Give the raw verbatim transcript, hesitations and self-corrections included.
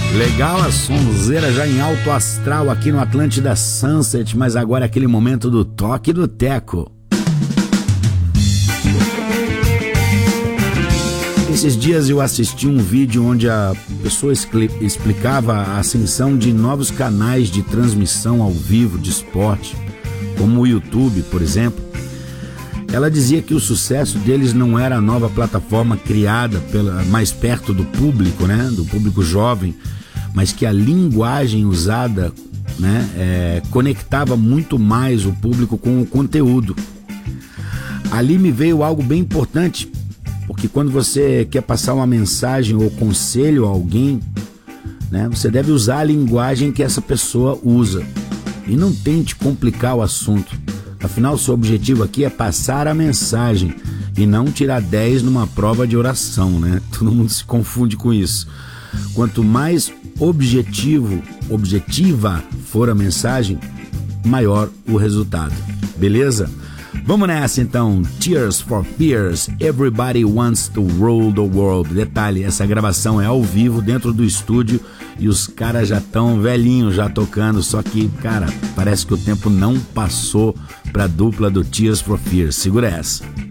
Legal a sonzeira já em alto astral aqui no Atlântida Sunset, mas agora é aquele momento do toque do teco. Esses dias eu assisti um vídeo onde a pessoa explicava a ascensão de novos canais de transmissão ao vivo de esporte, como o YouTube, por exemplo. Ela dizia que o sucesso deles não era a nova plataforma criada pela, mais perto do público, né, do público jovem, mas que a linguagem usada, né, é, conectava muito mais o público com o conteúdo. Ali me veio algo bem importante, porque quando você quer passar uma mensagem ou conselho a alguém, né, você deve usar a linguagem que essa pessoa usa e não tente complicar o assunto. Afinal, seu objetivo aqui é passar a mensagem e não tirar dez numa prova de oração, né? Todo mundo se confunde com isso. Quanto mais objetivo, objetiva for a mensagem, maior o resultado. Beleza? Vamos nessa então. Tears for Fears, Everybody Wants to Rule the World. Detalhe, essa gravação é ao vivo dentro do estúdio e os caras já estão velhinhos já tocando, só que, cara, parece que o tempo não passou pra dupla do Tears for Fears. Segura essa.